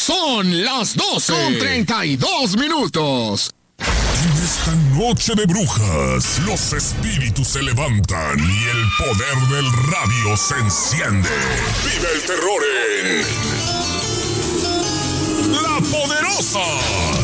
Son las 12:32. En esta noche de brujas, los espíritus se levantan y el poder del radio se enciende. ¡Vive el terror en La Poderosa!